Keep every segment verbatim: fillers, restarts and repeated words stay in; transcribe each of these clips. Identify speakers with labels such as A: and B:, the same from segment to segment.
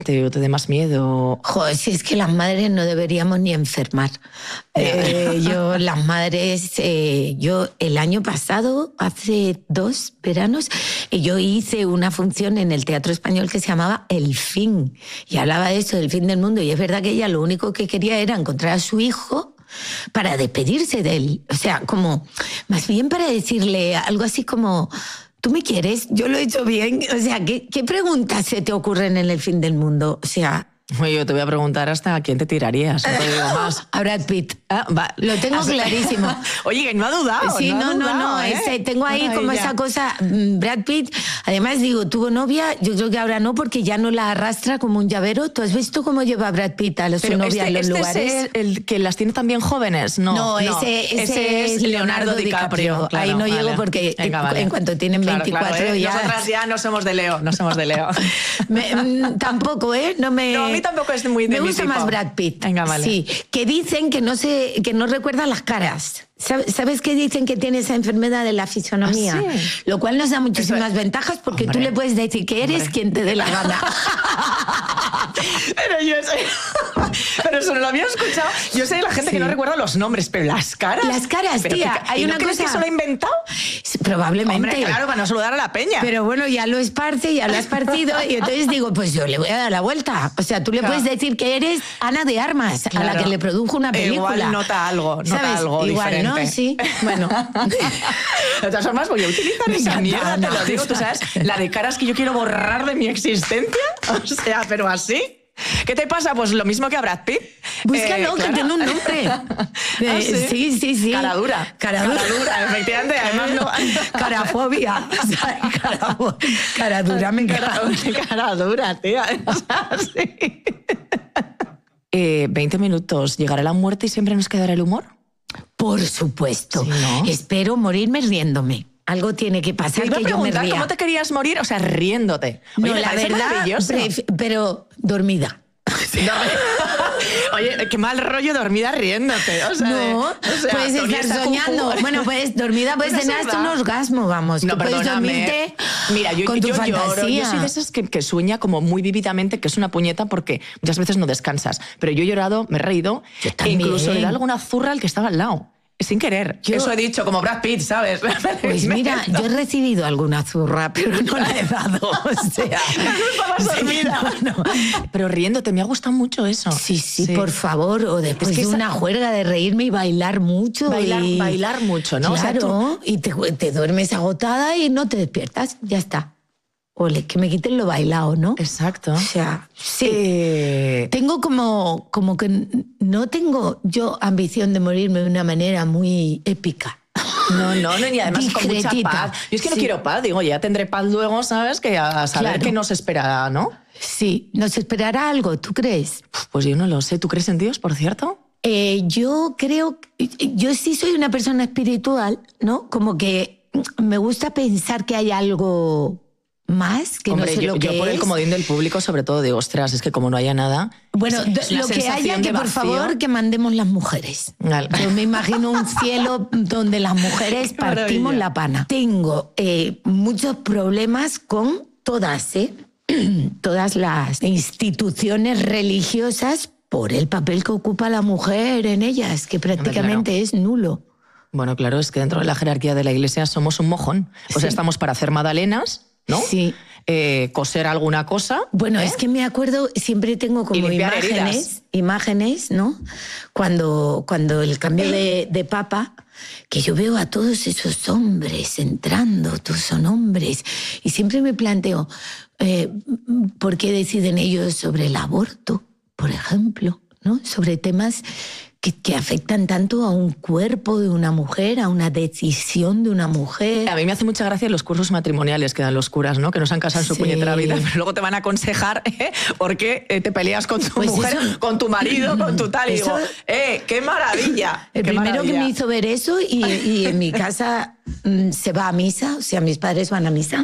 A: te, te dé más miedo.
B: Joder, si es que las madres no deberíamos ni enfermar. Eh, yo, las madres, eh, yo el año pasado, hace dos veranos, eh, yo hice una función en el Teatro Español que se llamaba El Fin, y hablaba de eso, del fin del mundo, y es verdad que ella lo único que quería era encontrar a su hijo para despedirse de él. O sea, como, más bien para decirle algo así como... ¿Tú me quieres? Yo lo he hecho bien. O sea, ¿qué, qué preguntas se te ocurren en el fin del mundo? O sea...
A: Oye, yo te voy a preguntar hasta a quién te tirarías. No te digo más.
B: A Brad Pitt.
A: Ah, va.
B: Lo tengo
A: Así...
B: clarísimo.
A: Oye, que no ha dudado.
B: Sí, no,
A: no,
B: no, no. no
A: ¿eh?
B: ese, tengo ahí
A: Maravilla.
B: como esa cosa. Brad Pitt, además digo, tuvo novia, yo creo que ahora no, porque ya no la arrastra como un llavero. ¿Tú has visto cómo lleva Brad Pitt a su
A: Pero
B: novia
A: este,
B: en los
A: este
B: lugares?
A: Es el que las tiene también jóvenes. No,
B: No, ese, ese,
A: ese es Leonardo DiCaprio.
B: Claro, ahí no
A: vale.
B: llego porque
A: Venga,
B: en,
A: vale.
B: en cuanto tienen
A: Claro,
B: veinticuatro
A: claro, ¿eh?
B: ya...
A: Nosotras ya no somos de Leo, no somos de Leo.
B: me, mm, tampoco, ¿eh? No, me...
A: no, a mí tampoco es muy de
B: Me
A: mi
B: gusta
A: tipo.
B: más Brad Pitt.
A: Venga, vale.
B: Sí, que dicen que no, se, que no recuerdan las caras. ¿Sabes qué dicen que tiene esa enfermedad de la fisonomía?
A: ¿Ah, sí?
B: Lo cual nos da muchísimas
A: Eso...
B: ventajas porque
A: Hombre.
B: tú le puedes decir que eres
A: Hombre.
B: quien te dé la gana.
A: Pero yo sé... Pero eso no lo había escuchado. Yo sé de la gente
B: Sí.
A: que no recuerda los nombres, pero las caras...
B: Las caras,
A: pero
B: tía.
A: Que,
B: hay
A: ¿y
B: una
A: no crees
B: cosa...
A: que eso lo ha inventado?
B: Probablemente.
A: Hombre, claro, para no saludar a la peña.
B: Pero bueno, ya lo esparce, ya lo has partido, y entonces digo, pues yo le voy a dar la vuelta. O sea, tú le
A: Claro.
B: puedes decir que eres Ana de Armas,
A: Claro.
B: a la que le produjo una película.
A: Igual nota algo, nota
B: ¿sabes?
A: algo
B: Igual,
A: diferente.
B: ¿no? Sí, bueno.
A: De todas formas, voy a utilizar
B: Me
A: esa
B: encanta,
A: mierda, te
B: no,
A: lo digo, tú sabes, la de caras que yo quiero borrar de mi existencia. O sea, pero así. ¿Qué te pasa? Pues lo mismo que a Brad Pitt.
B: Búscalo,
A: Eh,
B: que
A: Clara.
B: tiene un nombre.
A: ¿Ah,
B: Eh,
A: sí?
B: sí, sí, sí.
A: Cara dura.
B: Cara dura.
A: Cara dura, efectivamente. Además, no...
B: Carafobia. O sea, cara, cara dura, me encanta.
A: Cara, cara dura, tía. O sea, sí. eh, veinte minutos. ¿Llegará la muerte y siempre nos quedará el humor?
B: Por supuesto.
A: Sí, ¿no?
B: Espero morirme riéndome. Algo tiene que pasar
A: Te iba a
B: que yo me
A: preguntar
B: ría.
A: cómo te querías morir, o sea, riéndote. Oye,
B: No,
A: me
B: la
A: parece
B: verdad,
A: maravilloso.
B: pref- pero dormida.
A: Oye, qué mal rollo dormida riéndote. O sea,
B: No,
A: de- o sea,
B: puedes
A: Tony
B: estar
A: está
B: soñando.
A: cucú.
B: Bueno, pues dormida puedes
A: Pues es
B: tener hasta un
A: verdad.
B: orgasmo, vamos.
A: No,
B: Tú puedes
A: perdóname.
B: dormirte
A: Mira, yo,
B: con tu
A: yo
B: fantasía.
A: lloro. Yo soy de esas que, que sueña como muy vívidamente, que es una puñeta porque muchas veces no descansas. Pero yo he llorado, me he reído.
B: Yo
A: E
B: también.
A: incluso le da alguna zurra al que estaba al lado. Sin querer.
B: Yo-
A: Eso he dicho, como Brad Pitt, ¿sabes?
B: Pues mira, yo he recibido alguna zurra, pero no la he dado. O sea,
A: estabas dormida.
B: no, no.
A: Pero riéndote, me ha gustado mucho eso.
B: Sí, sí, por favor. O después
A: Es que
B: de
A: esa-
B: una juerga de reírme y bailar mucho.
A: Bailar,
B: y...
A: bailar mucho, ¿no? O sea,
B: Claro,
A: tú-
B: y te, te duermes agotada y no te despiertas. Ya está. Ole, que me quiten lo bailado, ¿no?
A: Exacto.
B: O sea, sí.
A: Eh,
B: Tengo como, como que n- no tengo yo ambición de morirme de una manera muy épica.
A: No, no, no, y además con mucha
B: Discretita.
A: paz. Yo es que no
B: Sí.
A: quiero paz, digo, ya tendré paz luego, ¿sabes? Que a saber
B: Claro.
A: qué nos espera, ¿no?
B: Sí, ¿nos esperará algo? ¿Tú crees?
A: Pues yo no lo sé. ¿Tú crees en Dios, por cierto?
B: Eh, yo creo, yo sí soy una persona espiritual, ¿no? Como que me gusta pensar que hay algo más que
A: Hombre,
B: no sé
A: yo,
B: lo que
A: yo por
B: es.
A: el comodín del público, sobre todo, digo, ostras, es que como no haya nada...
B: Bueno,
A: es una
B: lo que
A: sensación
B: haya,
A: de
B: que por
A: vacío.
B: favor que mandemos las mujeres.
A: Vale.
B: Yo me imagino un cielo donde las mujeres
A: Qué
B: partimos
A: maravilla.
B: la pana. Tengo eh, muchos problemas con todas, ¿eh? todas las instituciones religiosas por el papel que ocupa la mujer en ellas, que prácticamente es nulo.
A: Bueno, claro, es que dentro de la jerarquía de la Iglesia somos un mojón. O sea,
B: Sí.
A: estamos para hacer magdalenas, ¿no?
B: Sí.
A: Eh, coser alguna cosa.
B: Bueno,
A: ¿eh?
B: es que me acuerdo, siempre tengo como
A: limpiar
B: imágenes,
A: heridas.
B: imágenes, ¿no? Cuando, cuando el cambio de, de papa, que yo veo a todos esos hombres entrando, todos son hombres, y siempre me planteo, eh, ¿por qué deciden ellos sobre el aborto, por ejemplo, ¿no? Sobre temas que, que afectan tanto a un cuerpo de una mujer, a una decisión de una mujer.
A: A mí me hace mucha gracia los cursos matrimoniales que dan los curas, ¿no? Que no se han casado en su
B: Sí.
A: puñetera vida, pero luego te van a aconsejar ¿eh? por qué eh, te peleas con tu
B: Pues
A: mujer,
B: eso-
A: con tu marido, con tu tal. Y
B: Eso-
A: digo, ¡eh, qué maravilla!
B: El
A: qué
B: primero que
A: maravilla.
B: me hizo ver eso, y, y en mi casa mm, se va a misa, o sea, mis padres van a misa,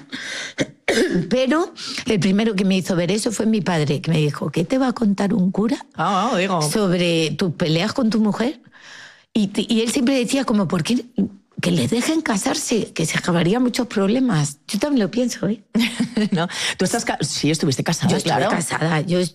B: pero el primero que me hizo ver eso fue mi padre, que me dijo, ¿qué te va a contar un cura
A: Ah, ah, digo.
B: sobre tus peleas con tu mujer? Y, te- y él siempre decía como, ¿por qué que les dejen casarse? Que se acabarían muchos problemas. Yo también lo pienso, ¿eh?
A: ¿No? Tú estás... ca- Sí, estuviste casada,
B: Yo estuve
A: claro.
B: casada, yo